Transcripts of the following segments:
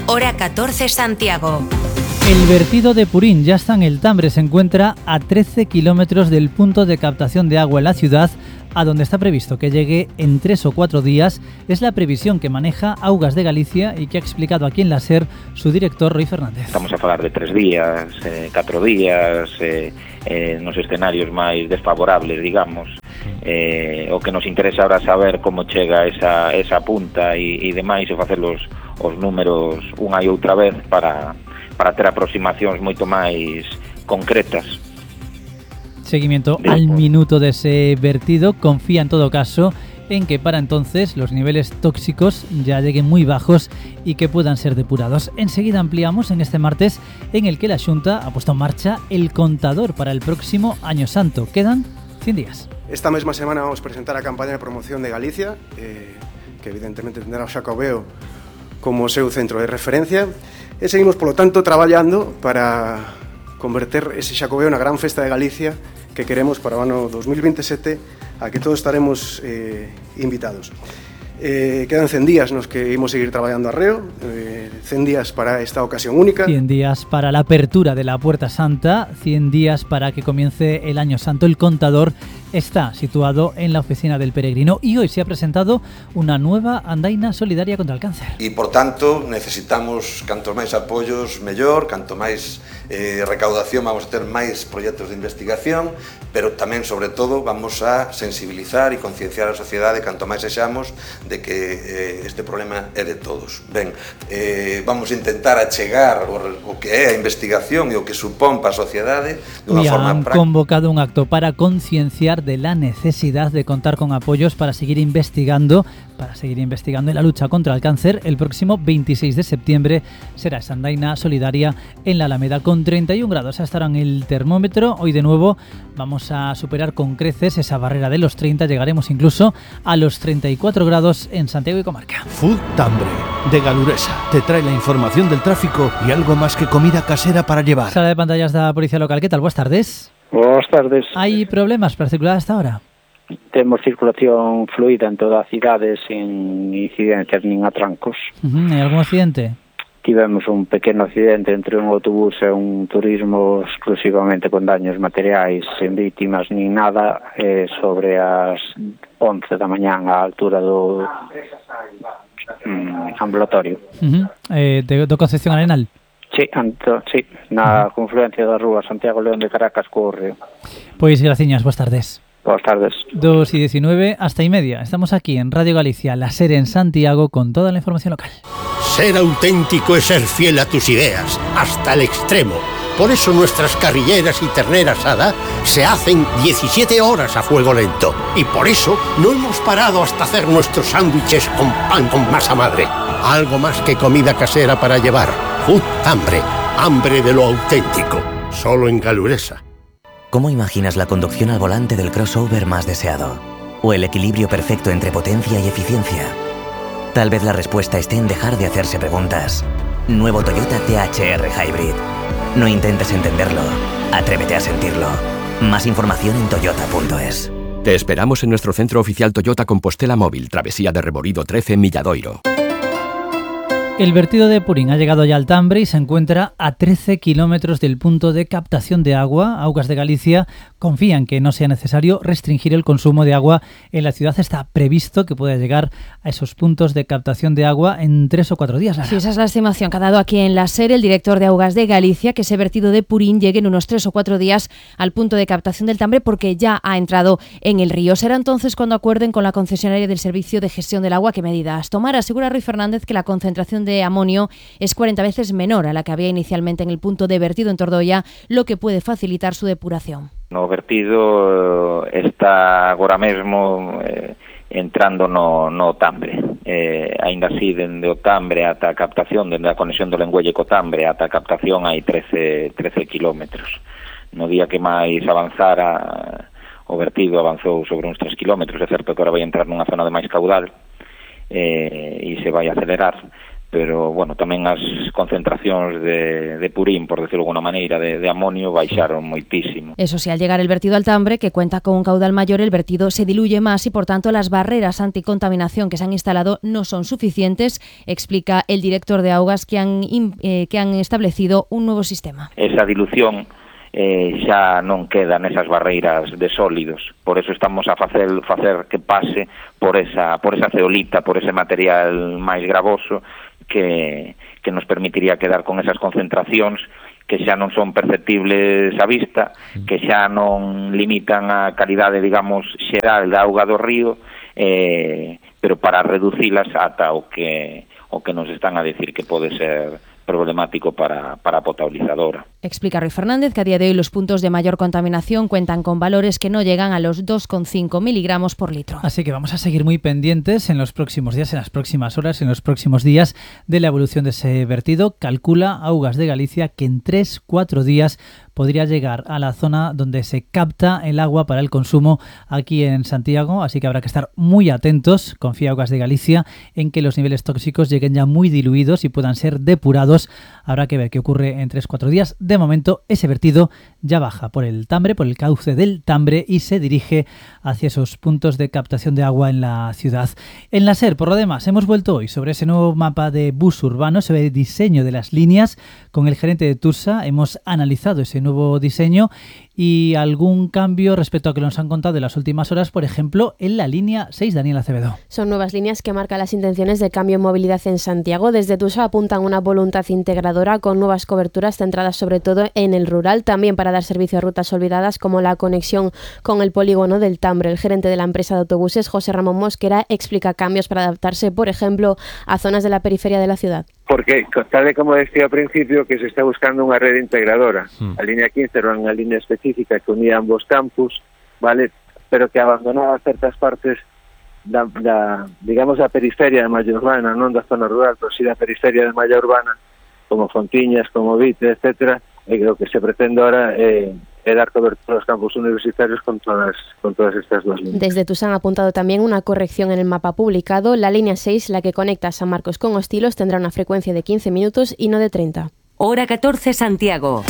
hora 14 Santiago. El vertido de Purín ya está en el Tambre, se encuentra a 13 kilómetros del punto de captación de agua en la ciudad, a donde está previsto que llegue en 3 o 4 días. Es la previsión que maneja Augas de Galicia y que ha explicado aquí en la SER su director, Rui Fernández. Estamos a falar de 3 días, 4 días, nos escenarios máis desfavorables, digamos. O que nos interesa ahora saber como chega esa punta e demais, e facer os números unha e outra vez para ter aproximacións moito máis concretas. Seguimiento al minuto de ese vertido. Confía en todo caso en que para entonces los niveles tóxicos ya lleguen muy bajos y que puedan ser depurados. Enseguida ampliamos en este martes en el que la Xunta ha puesto en marcha el contador para el próximo Año Santo. Quedan 100 días. Esta mesma semana vamos a presentar a campaña de promoción de Galicia, que evidentemente tendrá o Xacobeo como seu centro de referencia, e seguimos, polo tanto, traballando para converter ese Xacobeo na gran festa de Galicia que queremos para o ano 2027, a que todos estaremos invitados. Quedan 100 días nos que imos seguir traballando arreo, 100 días para esta ocasión única. 100 días para la apertura de la Puerta Santa, 100 días para que comience el Año Santo. El contador está situado en la oficina del peregrino y hoy se ha presentado una nueva andaina solidaria contra el cáncer. E, por tanto, necesitamos cantos máis apoios mellor, canto máis recaudación, vamos a ter máis proxectos de investigación, pero tamén, sobre todo, vamos a sensibilizar e concienciar a sociedade canto máis sexamos de que este problema é de todos. Ben, vamos a intentar achegar o que é a investigación e o que supón para a sociedade dunha forma práctica. Han convocado un acto para concienciar de la necesidad de contar con apoyos para seguir investigando en la lucha contra el cáncer. El próximo 26 de septiembre será esa andaina solidaria en la Alameda con 31 grados. Ya estará en el termómetro. Hoy de nuevo vamos a superar con creces esa barrera de los 30. Llegaremos incluso a los 34 grados en Santiago y comarca. Food Tambre, de Galuresa, te trae la información del tráfico y algo más que comida casera para llevar. Sala de pantallas da Policía Local. ¿Qué tal? Buenas tardes. Boas tardes. Hai problemas para circular hasta ahora? Temos circulación fluida en toda a cidade sin incidencias nin atrancos. ¿Hay algún accidente? Tivemos un pequeno accidente entre un autobús e un turismo exclusivamente con daños materiais, sen vítimas nin nada, sobre as 11 da mañán á altura do ambulatorio. Do Concepción Arenal? Sí, na confluencia da rúa Santiago León de Caracas co Río. Pois graciñas, boas tardes. Boas tardes. 2:19 hasta 1:30. Estamos aquí en Radio Galicia, la SER en Santiago, con toda la información local. Ser auténtico es ser fiel a tus ideas, hasta el extremo. Por eso nuestras carrilleras y ternera asada se hacen 17 horas a fuego lento. Y por eso no hemos parado hasta hacer nuestros sándwiches con pan con masa madre. Algo más que comida casera para llevar. Food Tambre, hambre de lo auténtico. Solo en Galuresa. ¿Cómo imaginas la conducción al volante del crossover más deseado? ¿O el equilibrio perfecto entre potencia y eficiencia? Tal vez la respuesta esté en dejar de hacerse preguntas. Nuevo Toyota THR Hybrid. No intentes entenderlo, atrévete a sentirlo. Más información en toyota.es. Te esperamos en nuestro centro oficial Toyota Compostela Móvil, Travesía de Reborido 13 en Milladoiro. El vertido de Purín ha llegado ya al Tambre y se encuentra a 13 kilómetros del punto de captación de agua. Augas de Galicia confían que no sea necesario restringir el consumo de agua en la ciudad. Está previsto que pueda llegar a esos puntos de captación de agua en 3 o 4 días. Lara. Sí, esa es la estimación que ha dado aquí en la SER el director de Augas de Galicia, que ese vertido de Purín llegue en unos 3 o 4 días al punto de captación del Tambre, porque ya ha entrado en el río. Será entonces cuando acuerden con la concesionaria del Servicio de Gestión del Agua qué medidas tomar. Asegura Rui Fernández que la concentración de amonio es 40 veces menor a la que había inicialmente en el punto de vertido en Tordoia, lo que puede facilitar su depuración. No vertido está agora mesmo entrando no Tambre. Ainda así, dende o Tambre ata a captación, dende a conexión do Lengüelle co Tambre ata a captación hai 13 kilómetros. No día que máis avanzara o vertido avanzou sobre uns 3 kilómetros. É certo que agora vai entrar nunha zona de máis caudal e se vai acelerar, pero bueno, tamén as concentracións de purín, por decirlo de alguna maneira, de amonio, baixaron moitísimo. Eso sí, al llegar el vertido al Tambre, que cuenta con un caudal mayor, el vertido se diluye más y por tanto las barreras anticontaminación que se han instalado no son suficientes, explica el director de Augas, que han establecido un nuevo sistema. Esa dilución xa non queda nesas barreiras de sólidos, por eso estamos a facer que pase por esa ceolita, por ese material máis gravoso que nos permitiría quedar con esas concentracións que xa non son perceptibles á vista, que xa non limitan a calidade, digamos, xeral da auga do río, pero para reducilas ata o que nos están a decir que pode ser problemático para a potabilizadora. Explica Rui Fernández que a día de hoy los puntos de mayor contaminación cuentan con valores que no llegan a los 2,5 miligramos por litro. Así que vamos a seguir muy pendientes en los próximos días, en las próximas horas, en los próximos días de la evolución de ese vertido. Calcula Augas de Galicia que en 3-4 días podría llegar a la zona donde se capta el agua para el consumo aquí en Santiago, así que habrá que estar muy atentos, confía Augas de Galicia, en que los niveles tóxicos lleguen ya muy diluidos y puedan ser depurados. Habrá que ver qué ocurre en 3-4 días. De momento, ese vertido ya baja por el Tambre, por el cauce del Tambre, y se dirige hacia esos puntos de captación de agua en la ciudad. En la SER, por lo demás, hemos vuelto hoy sobre ese nuevo mapa de bus urbano, sobre el diseño de las líneas. Con el gerente de Tursa hemos analizado ese nuevo diseño y algún cambio respecto a lo que nos han contado en las últimas horas, por ejemplo, en la línea 6, Daniel Acevedo. Son nuevas líneas que marcan las intenciones de cambio en movilidad en Santiago. Desde Tursa apuntan una voluntad integradora con nuevas coberturas centradas sobre todo en el rural, también para dar servicio a rutas olvidadas como la conexión con el polígono del Tambre. El gerente de la empresa de autobuses, José Ramón Mosquera, explica cambios para adaptarse, por ejemplo, a zonas de la periferia de la ciudad. Porque, tal e como decía ao principio, que se está buscando unha rede integradora. A línea 15 era unha línea específica que unía ambos campus, vale, pero que abandonaba certas partes digamos, da periferia de malla urbana, non da zona rural, pero si da periferia de malla urbana, como Fontiñas, como Vite, etcétera, e o que se pretende ahora é dar cobertura aos campus universitarios con todas estas dos líneas. Desde TUSA han apuntado también una corrección en el mapa publicado. La línea 6, la que conecta San Marcos con Hostilos, tendrá una frecuencia de 15 minutos y no de 30. Hora 14 Santiago.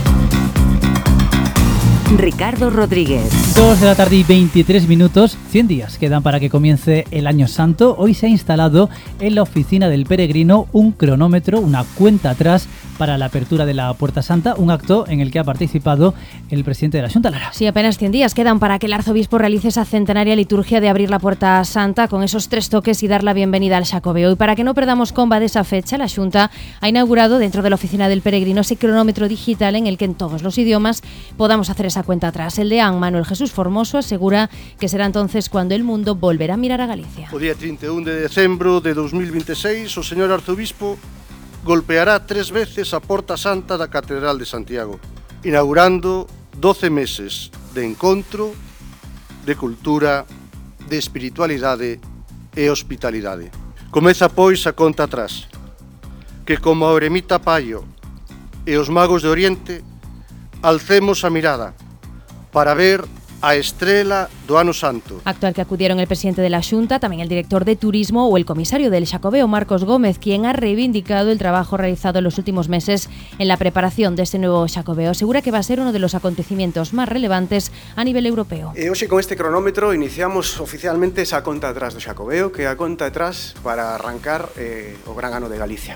Ricardo Rodríguez. 2 de la tarde y 23 minutos, 100 días quedan para que comience el Año Santo. Hoy se ha instalado en la oficina del peregrino un cronómetro, una cuenta atrás para la apertura de la Puerta Santa, un acto en el que ha participado el presidente de la Xunta, Lara. Sí, apenas 100 días quedan para que el arzobispo realice esa centenaria liturgia de abrir la Puerta Santa con esos 3 toques y dar la bienvenida al Xacobeo. Y para que no perdamos comba de esa fecha, la Xunta ha inaugurado dentro de la oficina del peregrino ese cronómetro digital en el que en todos los idiomas podamos hacer esa cuenta atrás. El deán Manuel Jesús Formoso asegura que será entonces cuando el mundo volverá a mirar a Galicia. O día 31 de decembro de 2026, o señor arzobispo golpeará 3 veces a Porta Santa da Catedral de Santiago, inaugurando 12 meses de encontro, de cultura, de espiritualidade e hospitalidade. Comeza, pois, a conta atrás, que como a eremita Paio e os magos de Oriente, alcemos a mirada para ver a estrela do Ano Santo. Acto al que acudieron el presidente de la Xunta, también el director de Turismo o el comisario del Xacobeo, Marcos Gómez, quien ha reivindicado el trabajo realizado en los últimos meses en la preparación de este nuevo Xacobeo. Asegura que va a ser uno de los acontecimientos más relevantes a nivel europeo. Hoxe con este cronómetro iniciamos oficialmente esa conta atrás do Xacobeo, que é a conta atrás para arrancar o gran ano de Galicia.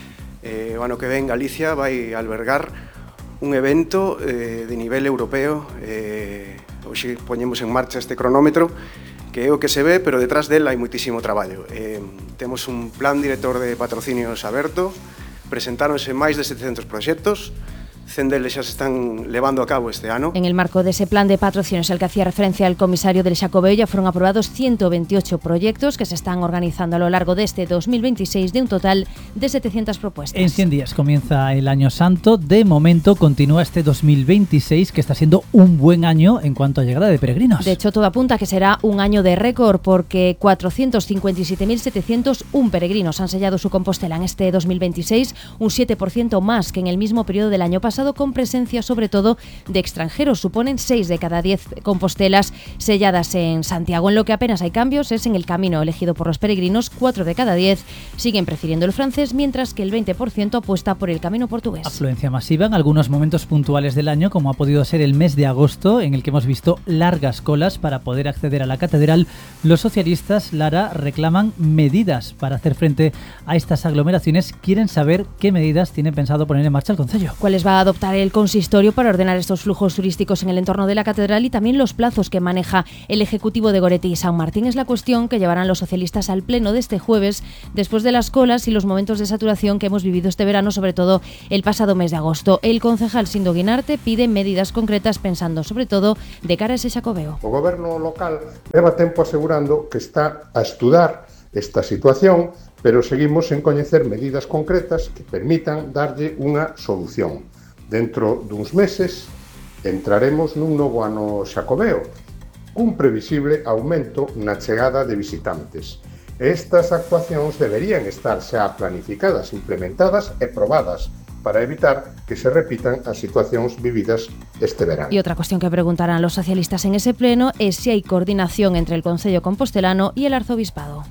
O ano que ven Galicia vai albergar un evento de nivel europeo. Hoxe poñemos en marcha este cronómetro, que é o que se ve, pero detrás del hai moitísimo traballo. Temos un plan director de patrocinios aberto, presentáronse máis de 700 proxectos, 100 deles xa se están levando a cabo este ano. En el marco de ese plan de patrocinios al que hacía referencia el comisario del Xacobeo, ya fueron aprobados 128 proyectos que se están organizando a lo largo de este 2026 de un total de 700 propuestas. En 100 días comienza el Año Santo. De momento continúa este 2026, que está siendo un buen año en cuanto a llegada de peregrinos. De hecho, todo apunta a que será un año de récord porque 457.701 peregrinos han sellado su Compostela en este 2026, un 7% más que en el mismo periodo del año pasado, pasado con presencia sobre todo de extranjeros. Suponen 6 de cada 10 compostelas selladas en Santiago. En lo que apenas hay cambios es en el camino elegido por los peregrinos. 4 de cada 10 siguen prefiriendo el francés, mientras que el 20% apuesta por el camino portugués. Afluencia masiva en algunos momentos puntuales del año, como ha podido ser el mes de agosto, en el que hemos visto largas colas para poder acceder a la catedral. Los socialistas, Lara, reclaman medidas para hacer frente a estas aglomeraciones. Quieren saber qué medidas tiene pensado poner en marcha el Concello. ¿Cuáles va a adoptar el consistorio para ordenar estos flujos turísticos en el entorno de la catedral y también los plazos que maneja el Ejecutivo de Goretti y San Martín? Es la cuestión que llevarán los socialistas al pleno de este jueves, después de las colas y los momentos de saturación que hemos vivido este verano, sobre todo el pasado mes de agosto. El concejal Sindo Guinarte pide medidas concretas pensando sobre todo de cara a ese Xacobeo. O goberno local leva tempo asegurando que está a estudar esta situación, pero seguimos sen coñecer medidas concretas que permitan darlle unha solución. Dentro duns meses entraremos nun novo ano Xacobeo, cun previsible aumento na chegada de visitantes. Estas actuacións deberían estar xa planificadas, implementadas e probadas para evitar que se repitan as situacións vividas este verano. Y otra cuestión que preguntarán los socialistas en ese pleno es si hay coordinación entre el Concello Compostelano y el Arzobispado.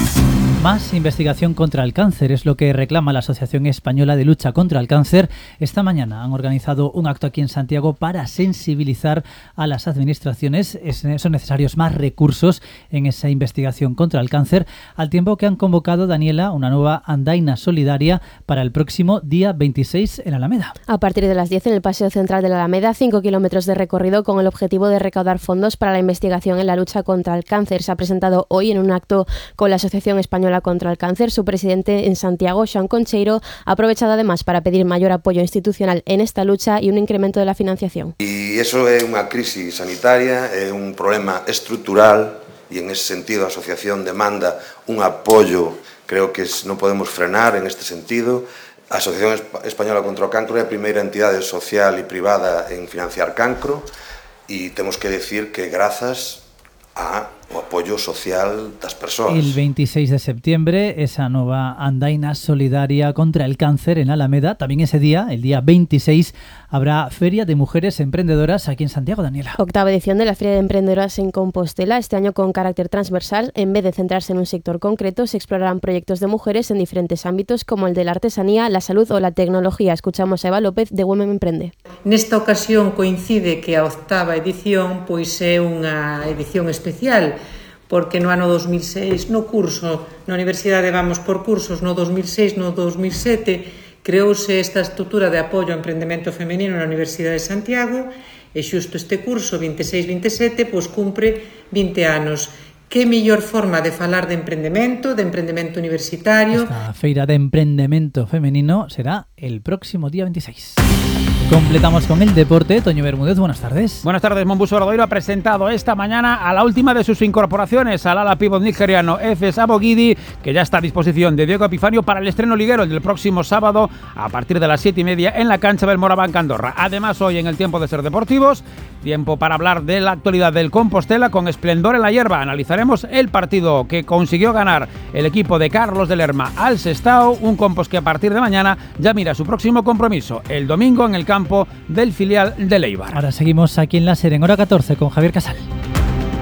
Más investigación contra el cáncer es lo que reclama la Asociación Española de Lucha contra el Cáncer. Esta mañana han organizado un acto aquí en Santiago para sensibilizar a las administraciones. Son necesarios más recursos en esa investigación contra el cáncer, al tiempo que han convocado, Daniela, una nueva andaina solidaria para el próximo día 26 en Alameda. A partir de las 10 en el Paseo Central de la Alameda, 5 kilómetros de recorrido con el objetivo de recaudar fondos para la investigación en la lucha contra el cáncer. Se ha presentado hoy en un acto con la Asociación Española contra el Cáncer. Su presidente en Santiago, Xoán Concheiro, ha aprovechado además para pedir mayor apoyo institucional en esta lucha y un incremento de la financiación. E iso é unha crisis sanitaria, é un problema estrutural e en ese sentido a asociación demanda un apoio, creo que non podemos frenar en este sentido. A Asociación Española contra o Cancro é a primeira entidade social e privada en financiar cancro e temos que decir que grazas o apoyo social das persoas. El 26 de septiembre, esa nueva andaina solidaria contra el cáncer en Alameda. También ese día, el día 26, habrá Feria de Mujeres Emprendedoras aquí en Santiago, Daniela. Octava edición de la Feria de Emprendedoras en Compostela, este año con carácter transversal. En vez de centrarse en un sector concreto, se explorarán proyectos de mujeres en diferentes ámbitos como el de la artesanía, la salud o la tecnología. Escuchamos a Eva López de Women Emprende. Nesta ocasión coincide que a octava edición pois é unha edición especial, porque no ano 2006, no curso, na Universidade vamos por cursos, no 2006, no 2007, creouse esta estrutura de apoio ao emprendemento femenino na Universidade de Santiago e xusto este curso, 26-27, pois cumpre 20 anos. Que mellor forma de falar de emprendemento universitario. Esta feira de emprendemento femenino será el próximo día 26. Completamos con el deporte. Toño Bermúdez, buenas tardes. Buenas tardes. Monbus Obradoiro ha presentado esta mañana a la última de sus incorporaciones, al ala pívot nigeriano Efes Abogidi, que ya está a disposición de Diego Epifanio para el estreno liguero el del próximo sábado a partir de las 7:30 en la cancha del Morabanc Andorra. Además, hoy en el tiempo de Ser Deportivos, tiempo para hablar de la actualidad del Compostela con esplendor en la hierba. Analizaremos el partido que consiguió ganar el equipo de Carlos de Lerma al Sestao, un Compos que a partir de mañana ya mira su próximo compromiso, el domingo en el campo del filial de Leibar. Ahora seguimos aquí en la SER en hora 14 con Javier Casal.